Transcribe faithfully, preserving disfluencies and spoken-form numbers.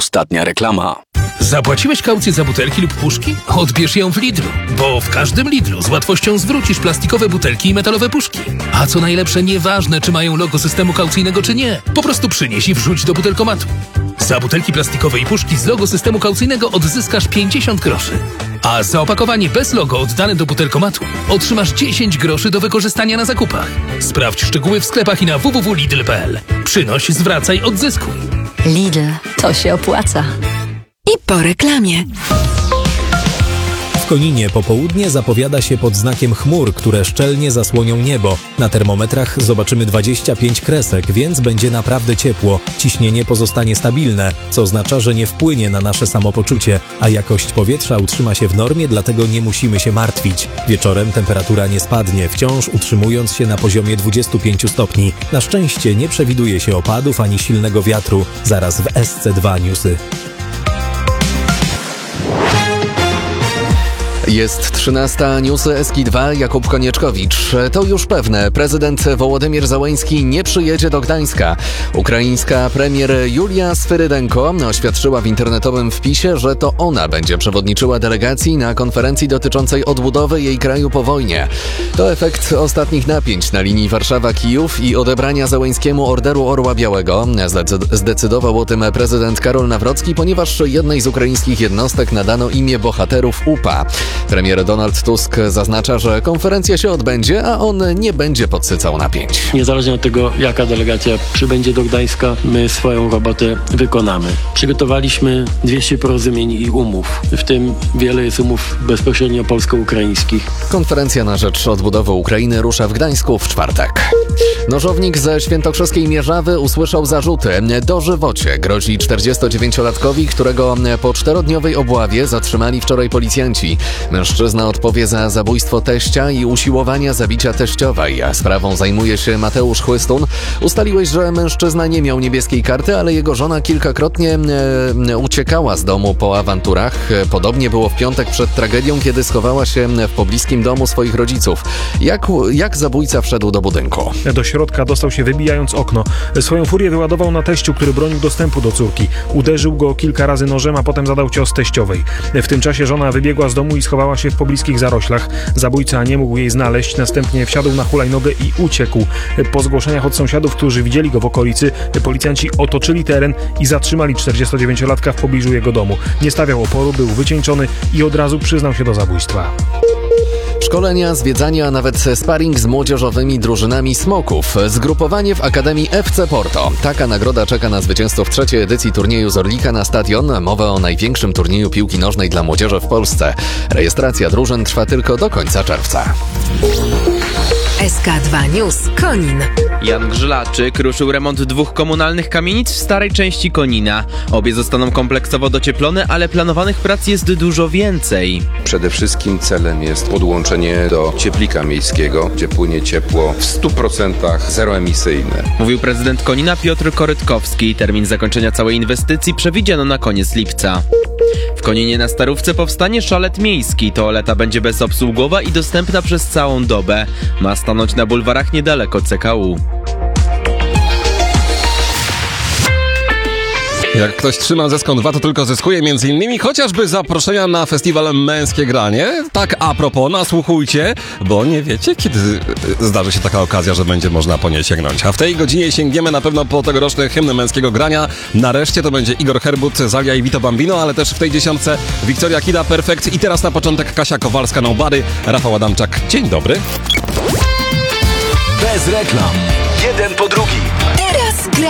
Ostatnia reklama. Zapłaciłeś kaucję za butelki lub puszki? Odbierz ją w Lidlu, bo w każdym Lidlu z łatwością zwrócisz plastikowe butelki i metalowe puszki. A co najlepsze, nieważne czy mają logo systemu kaucyjnego czy nie, po prostu przynieś i wrzuć do butelkomatu. Za butelki plastikowe i puszki z logo systemu kaucyjnego odzyskasz pięćdziesiąt groszy. A za opakowanie bez logo oddane do butelkomatu otrzymasz dziesięć groszy do wykorzystania na zakupach. Sprawdź szczegóły w sklepach i na w w w kropka lidl kropka p l. Przynoś, zwracaj, odzyskuj. Lidl, to się opłaca. I po reklamie. W Koninie popołudnie zapowiada się pod znakiem chmur, które szczelnie zasłonią niebo. Na termometrach zobaczymy dwadzieścia pięć kresek, więc będzie naprawdę ciepło. Ciśnienie pozostanie stabilne, co oznacza, że nie wpłynie na nasze samopoczucie, a jakość powietrza utrzyma się w normie, dlatego nie musimy się martwić. Wieczorem temperatura nie spadnie, wciąż utrzymując się na poziomie dwudziestu pięciu stopni. Na szczęście nie przewiduje się opadów ani silnego wiatru. Zaraz w S C dwa Newsy. Jest trzynasta, newsy S K dwa, Jakub Konieczkowicz. To już pewne, prezydent Wołodymyr Zełenski nie przyjedzie do Gdańska. Ukraińska premier Julia Swyrydenko oświadczyła w internetowym wpisie, że to ona będzie przewodniczyła delegacji na konferencji dotyczącej odbudowy jej kraju po wojnie. To efekt ostatnich napięć na linii Warszawa-Kijów i odebrania Zełenskiemu Orderu Orła Białego. Zdecydował o tym prezydent Karol Nawrocki, ponieważ jednej z ukraińskich jednostek nadano imię bohaterów U P A. Premier Donald Tusk zaznacza, że konferencja się odbędzie, a on nie będzie podsycał napięć. Niezależnie od tego, jaka delegacja przybędzie do Gdańska, my swoją robotę wykonamy. Przygotowaliśmy dwieście porozumień i umów, w tym wiele jest umów bezpośrednio polsko-ukraińskich. Konferencja na rzecz odbudowy Ukrainy rusza w Gdańsku w czwartek. Nożownik ze świętokrzyskiej Mierzawy usłyszał zarzuty. Dożywocie grozi czterdziestodziewięciolatkowi, którego po czterodniowej obławie zatrzymali wczoraj policjanci. Mężczyzna odpowie za zabójstwo teścia i usiłowania zabicia teściowej, a sprawą zajmuje się Mateusz Chłystun. Ustaliłeś, że mężczyzna nie miał niebieskiej karty, ale jego żona kilkakrotnie e, uciekała z domu po awanturach. Podobnie było w piątek przed tragedią, kiedy schowała się w pobliskim domu swoich rodziców. Jak, jak zabójca wszedł do budynku? Do środka dostał się wybijając okno. Swoją furię wyładował na teściu, który bronił dostępu do córki. Uderzył go kilka razy nożem, a potem zadał cios teściowej. W tym czasie żona wybiegła z domu i schowała się w pobliskich zaroślach. Zabójca nie mógł jej znaleźć, następnie wsiadł na hulajnogę i uciekł. Po zgłoszeniach od sąsiadów, którzy widzieli go w okolicy, policjanci otoczyli teren i zatrzymali czterdziestodziewięciolatka w pobliżu jego domu. Nie stawiał oporu, był wycieńczony i od razu przyznał się do zabójstwa. Szkolenia, zwiedzania, a nawet sparring z młodzieżowymi drużynami Smoków. Zgrupowanie w Akademii F C Porto. Taka nagroda czeka na zwycięzców trzeciej edycji turnieju z Orlika na stadion. Mowa o największym turnieju piłki nożnej dla młodzieży w Polsce. Rejestracja drużyn trwa tylko do końca czerwca. S K dwa News Konin. Jan Grzylaczyk ruszył remont dwóch komunalnych kamienic w starej części Konina. Obie zostaną kompleksowo docieplone, ale planowanych prac jest dużo więcej. Przede wszystkim celem jest podłączenie do cieplika miejskiego, gdzie płynie ciepło w stu procentach zeroemisyjne. Mówił prezydent Konina Piotr Korytkowski. Termin zakończenia całej inwestycji przewidziano na koniec lipca. W Koninie na Starówce powstanie szalet miejski. Toaleta będzie bezobsługowa i dostępna przez całą dobę. Ma stanąć na bulwarach niedaleko C K U. Jak ktoś trzyma zeskąd dwa, to tylko zyskuje, między innymi chociażby zaproszenia na festiwal Męskie Granie. Tak a propos, nasłuchujcie, bo nie wiecie, kiedy zdarzy się taka okazja, że będzie można po nie sięgnąć. A w tej godzinie sięgniemy na pewno po tegoroczny hymn Męskiego Grania. Nareszcie to będzie Igor Herbut, Zalia i Vito Bambino, ale też w tej dziesiątce Wiktoria Kida, Perfect i teraz na początek Kasia Kowalska, Nobody, Rafał Adamczak. Dzień dobry. Bez reklam. Jeden po drugim.